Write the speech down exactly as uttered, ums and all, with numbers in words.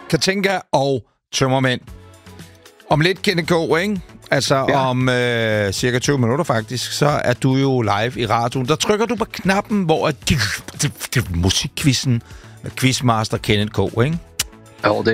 Katinka og Tømmermænd. Om lidt, Kenneth K., ikke? Altså ja. om øh, cirka tyve minutter faktisk, så er du jo live i radioen. Der trykker du på knappen, hvor musikquizzen, quizmaster Kenneth K., ikke? Jo, det